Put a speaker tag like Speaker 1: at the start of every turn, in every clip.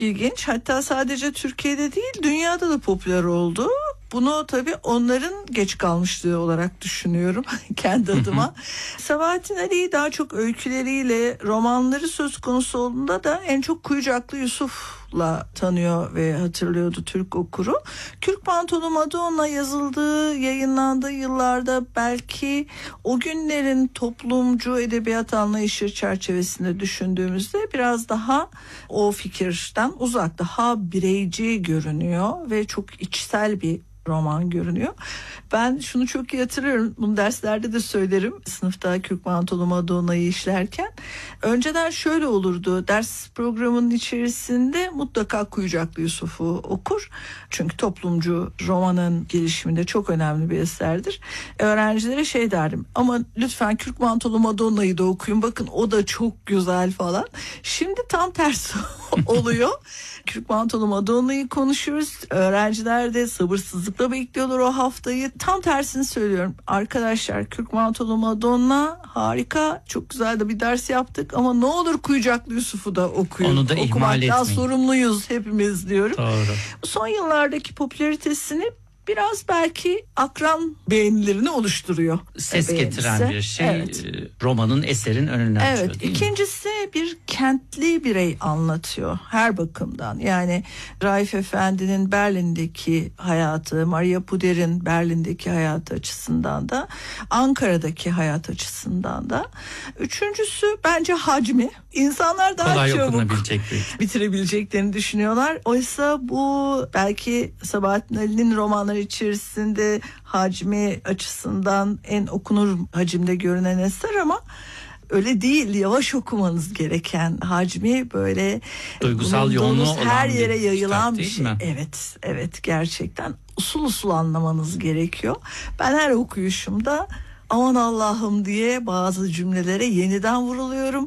Speaker 1: ilginç. Hatta sadece Türkiye'de değil, dünyada da popüler oldu. Bunu tabii onların geç kalmışlığı olarak düşünüyorum kendi adıma. Sabahattin Ali'yi daha çok öyküleriyle, romanları söz konusu olduğunda da en çok Kuyucaklı Yusuf'la tanıyor ve hatırlıyordu Türk okuru. Kürk Pantolonu Madonna yazıldığı, yayınlandığı yıllarda belki o günlerin toplumcu edebiyat anlayışı çerçevesinde düşündüğümüzde biraz daha o fikirden uzak, daha bireyci görünüyor ve çok içsel bir roman görünüyor. Ben şunu çok iyi hatırlıyorum. Bunu derslerde de söylerim. Sınıfta Kürk Pantolonu Madonna'yı işlerken. Önceden şöyle olurdu. Ders programının içerisinde mutlaka Kuyucaklı Yusuf'u okur. Çünkü toplumcu romanın gelişiminde çok önemli bir eserdir. Öğrencilere şey derdim. Ama lütfen Kürk Pantolonu Madonna'yı da okuyun. Bakın o da çok güzel falan. Şimdi tam tersi oluyor. Kürk Pantolonu Madonna'yı konuşuyoruz. Öğrenciler de sabırsızlıkla bekliyorlar o haftayı. Tam tersini söylüyorum. Arkadaşlar, Kürk Pantolonu Madonna harika. Çok güzel de bir ders yaptık ama ne olur Kuyucaklı Yusuf'u da okuyun.
Speaker 2: Onu da ihmal etmeyin.
Speaker 1: Okumaktan sorumluyuz hepimiz diyorum.
Speaker 2: Doğru.
Speaker 1: Son yıllardaki popülaritesini biraz belki akran beğenilerini oluşturuyor.
Speaker 2: Ses getiren bir şey.
Speaker 1: Evet.
Speaker 2: Romanın, eserin önüne açıyor.
Speaker 1: Evet. İkincisi bir kentli birey anlatıyor her bakımdan. Yani Raif Efendi'nin Berlin'deki hayatı, Maria Puder'in Berlin'deki hayatı açısından da, Ankara'daki hayat açısından da. Üçüncüsü bence hacmi. İnsanlar daha
Speaker 2: kolay
Speaker 1: çabuk bitirebileceklerini düşünüyorlar. Oysa bu belki Sabahattin Ali'nin romanları içerisinde hacmi açısından en okunur hacimde görünen eser ama öyle değil. Yavaş okumanız gereken, hacmi böyle
Speaker 2: duygusal yoğunluğu olan
Speaker 1: her yere yayılan bir şey.
Speaker 2: Mi?
Speaker 1: Evet gerçekten usul usul anlamanız gerekiyor. Ben her okuyuşumda aman Allah'ım diye bazı cümlelere yeniden vuruluyorum.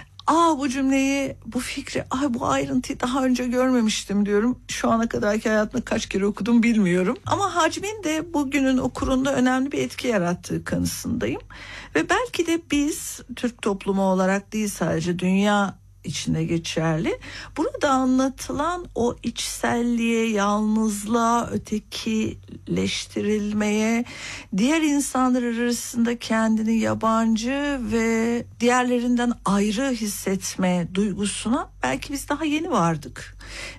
Speaker 1: Bu cümleyi, bu fikri, bu ayrıntıyı daha önce görmemiştim diyorum. Şu ana kadarki hayatımda kaç kere okudum bilmiyorum. Ama hacmin de bugünün okurunda önemli bir etki yarattığı kanısındayım. Ve belki de biz Türk toplumu olarak değil, sadece dünya içinde geçerli. Burada anlatılan o içselliğe, yalnızlığa, ötekileştirilmeye, diğer insanlar arasında kendini yabancı ve diğerlerinden ayrı hissetme duygusuna belki biz daha yeni vardık.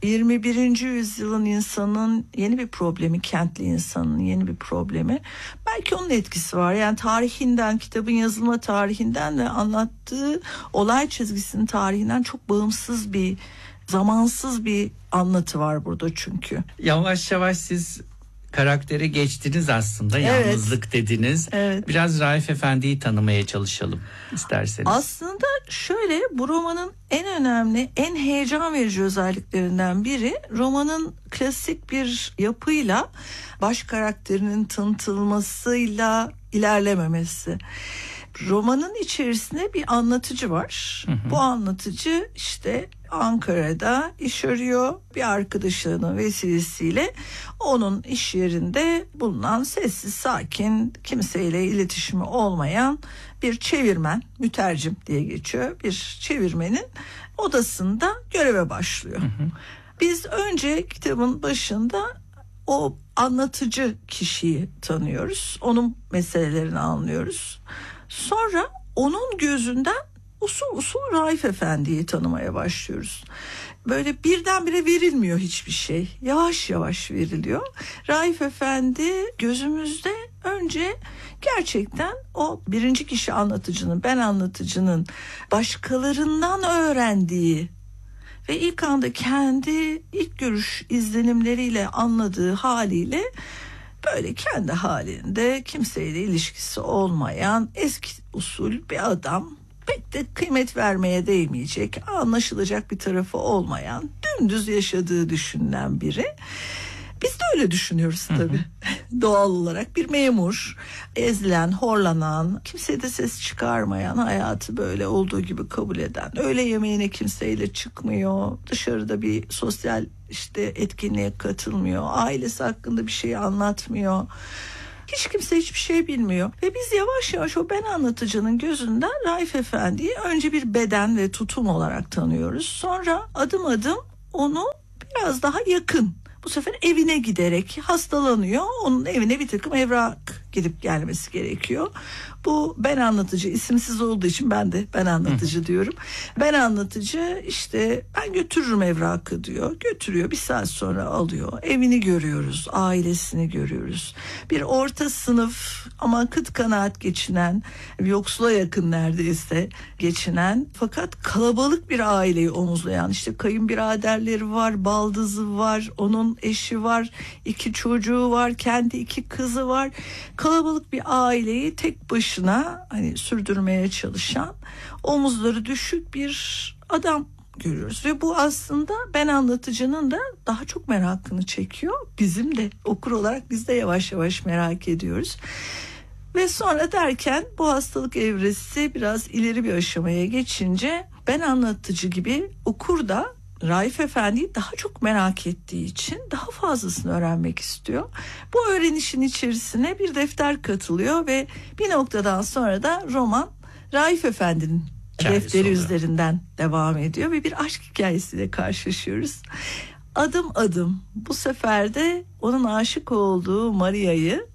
Speaker 1: 21. yüzyılın insanın yeni bir problemi, kentli insanın yeni bir problemi. Belki onun etkisi var. Yani tarihinden, kitabın yazılma tarihinden ve anlattığı olay çizgisinin tarihinden çok bağımsız bir, zamansız bir anlatı var burada çünkü.
Speaker 2: Yavaş yavaş siz karaktere geçtiniz aslında.
Speaker 1: Evet.
Speaker 2: Yalnızlık dediniz.
Speaker 1: Evet.
Speaker 2: Biraz Raif Efendi'yi tanımaya çalışalım isterseniz.
Speaker 1: Aslında şöyle, bu romanın en önemli, en heyecan verici özelliklerinden biri romanın klasik bir yapıyla, baş karakterinin tanıtılmasıyla ilerlememesi. Romanın içerisinde bir anlatıcı var. Bu anlatıcı işte Ankara'da iş arıyor. Bir arkadaşının vesilesiyle onun iş yerinde bulunan sessiz, sakin, kimseyle iletişimi olmayan bir çevirmen, mütercim diye geçiyor, bir çevirmenin odasında göreve başlıyor. Biz önce kitabın başında o anlatıcı kişiyi tanıyoruz. Onun meselelerini anlıyoruz. Sonra onun gözünden usul usul Raif Efendi'yi tanımaya başlıyoruz. Böyle birdenbire verilmiyor hiçbir şey. Yavaş yavaş veriliyor. Raif Efendi gözümüzde önce gerçekten o birinci kişi anlatıcının, ben anlatıcının başkalarından öğrendiği ve ilk anda kendi ilk görüş izlenimleriyle anladığı haliyle böyle kendi halinde, kimseyle ilişkisi olmayan eski usul bir adam, pek de kıymet vermeye değmeyecek, anlaşılacak bir tarafı olmayan, dümdüz yaşadığı düşünülen biri. Biz de öyle düşünüyoruz tabii. Doğal olarak bir memur, ezilen, horlanan, kimseye de ses çıkarmayan, hayatı böyle olduğu gibi kabul eden, öğle yemeğine kimseyle çıkmıyor, dışarıda bir sosyal etkinliğe katılmıyor, ailesi hakkında bir şey anlatmıyor. Hiç kimse hiçbir şey bilmiyor. Ve biz yavaş yavaş o ben anlatıcının gözünden Raif Efendi'yi önce bir beden ve tutum olarak tanıyoruz. Sonra adım adım onu biraz daha yakın, bu sefer evine giderek hastalanıyor. Onun evine bir takım evrak gidip gelmesi gerekiyor. Bu ben anlatıcı, isimsiz olduğu için ben de ben anlatıcı diyorum. Ben anlatıcı işte ben götürürüm evrakı diyor. Götürüyor, bir saat sonra alıyor. Evini görüyoruz, ailesini görüyoruz. Bir orta sınıf ama kıt kanaat geçinen, yoksula yakın neredeyse geçinen fakat kalabalık bir aileyi omuzlayan, işte kayınbiraderleri var, baldızı var, onun eşi var, 2 çocuğu var, kendi 2 kızı var. Kalabalık bir aileyi tek başına hani sürdürmeye çalışan, omuzları düşük bir adam görüyoruz. Ve bu aslında ben anlatıcının da daha çok merakını çekiyor. Bizim de okur olarak biz de yavaş yavaş merak ediyoruz. Ve sonra derken bu hastalık evresi biraz ileri bir aşamaya geçince ben anlatıcı gibi okur da Raif Efendi'yi daha çok merak ettiği için daha fazlasını öğrenmek istiyor. Bu öğrenişin içerisine bir defter katılıyor ve bir noktadan sonra da roman Raif Efendi'nin defteri üzerinden devam ediyor ve bir aşk hikayesiyle karşılaşıyoruz. Adım adım bu sefer de onun aşık olduğu Maria'yı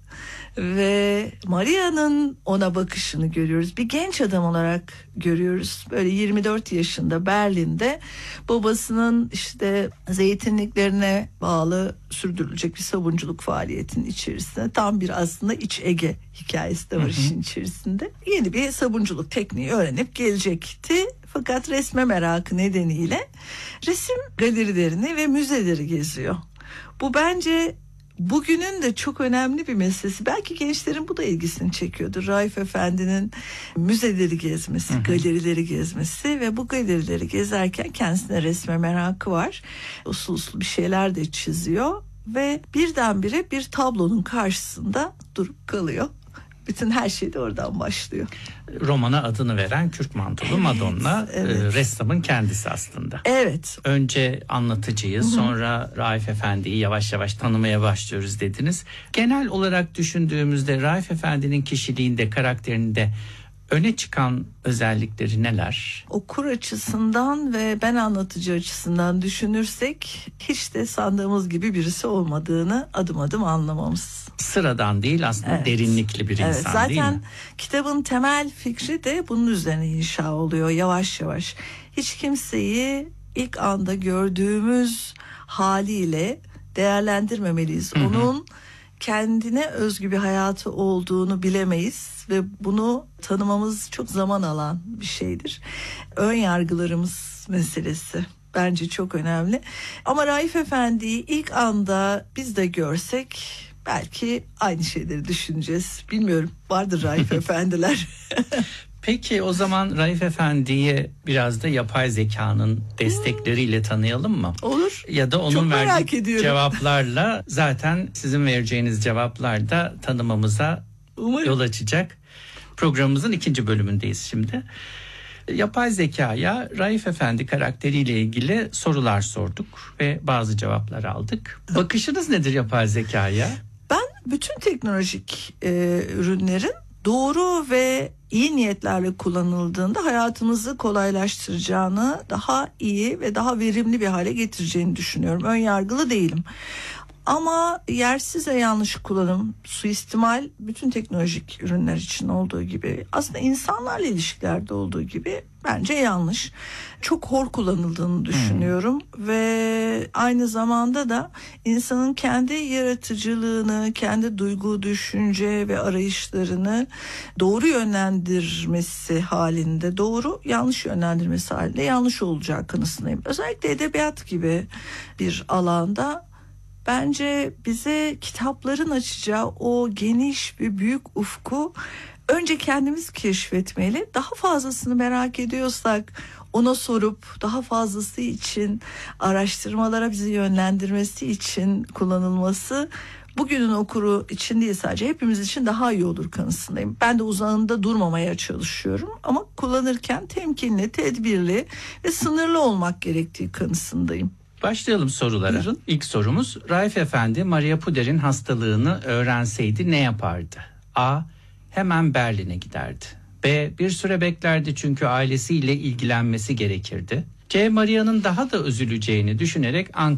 Speaker 1: ve Maria'nın ona bakışını görüyoruz. Bir genç adam olarak görüyoruz. Böyle 24 yaşında Berlin'de babasının işte zeytinliklerine bağlı sürdürülecek bir sabunculuk faaliyetinin içerisinde tam bir aslında iç Ege hikayesi de var işin içerisinde. Yeni bir sabunculuk tekniği öğrenip gelecekti. Fakat resme merakı nedeniyle resim galerilerini ve müzeleri geziyor. Bu bence bugünün de çok önemli bir meselesi. Belki gençlerin bu da ilgisini çekiyordur. Raif Efendi'nin müzeleri gezmesi, galerileri gezmesi ve bu galerileri gezerken kendisine resme merakı var. Usul usul bir şeyler de çiziyor ve birdenbire bir tablonun karşısında durup kalıyor. Bütün her şey de oradan başlıyor.
Speaker 2: Romana adını veren Kürk Mantolu Madonna ressamın kendisi aslında.
Speaker 1: Evet.
Speaker 2: Önce anlatıcıyı, sonra Raif Efendi'yi yavaş yavaş tanımaya başlıyoruz dediniz. Genel olarak düşündüğümüzde Raif Efendi'nin kişiliğinde, karakterinde öne çıkan özellikleri neler?
Speaker 1: Okur açısından ve ben anlatıcı açısından düşünürsek hiç de sandığımız gibi birisi olmadığını adım adım anlamamız.
Speaker 2: Sıradan değil aslında, derinlikli bir insan
Speaker 1: zaten
Speaker 2: değil mi?
Speaker 1: Zaten kitabın temel fikri de bunun üzerine inşa oluyor yavaş yavaş. Hiç kimseyi ilk anda gördüğümüz haliyle değerlendirmemeliyiz. Onun kendine özgü bir hayatı olduğunu bilemeyiz ve bunu tanımamız çok zaman alan bir şeydir. Ön yargılarımız meselesi bence çok önemli. Ama Raif Efendi'yi ilk anda biz de görsek belki aynı şeyleri düşüneceğiz. Bilmiyorum, vardır Raif Efendiler.
Speaker 2: Peki o zaman Raif Efendi'yi biraz da yapay zekanın destekleriyle tanıyalım mı?
Speaker 1: Olur.
Speaker 2: Ya da onun verdiği cevaplarla zaten sizin vereceğiniz cevaplar da tanımamıza yol açacak. Programımızın 2. bölümündeyiz şimdi. Yapay zekaya Raif Efendi karakteriyle ilgili sorular sorduk ve bazı cevaplar aldık. Bakışınız nedir yapay zekaya?
Speaker 1: Ben bütün teknolojik ürünlerin doğru ve iyi niyetlerle kullanıldığında hayatımızı kolaylaştıracağını, daha iyi ve daha verimli bir hale getireceğini düşünüyorum. Ön yargılı değilim. Ama yersiz ve yanlış kullanım, suistimal bütün teknolojik ürünler için olduğu gibi aslında insanlarla ilişkilerde olduğu gibi bence yanlış. Çok hor kullanıldığını düşünüyorum ve aynı zamanda da insanın kendi yaratıcılığını, kendi duygu, düşünce ve arayışlarını doğru yönlendirmesi halinde, doğru yanlış yönlendirmesi halinde yanlış olacağı kanısındayım. Özellikle edebiyat gibi bir alanda bence bize kitapların açacağı o geniş ve büyük ufku önce kendimiz keşfetmeli. Daha fazlasını merak ediyorsak ona sorup daha fazlası için araştırmalara bizi yönlendirmesi için kullanılması bugünün okuru için değil sadece hepimiz için daha iyi olur kanısındayım. Ben de uzağında durmamaya çalışıyorum ama kullanırken temkinli, tedbirli ve sınırlı olmak gerektiği kanısındayım.
Speaker 2: Başlayalım sorulara.
Speaker 1: Buyurun.
Speaker 2: İlk sorumuz, Raif Efendi Maria Puder'in hastalığını öğrenseydi ne yapardı? A. Hemen Berlin'e giderdi. B. Bir süre beklerdi çünkü ailesiyle ilgilenmesi gerekirdi. C. Maria'nın daha da üzüleceğini düşünerek Ankara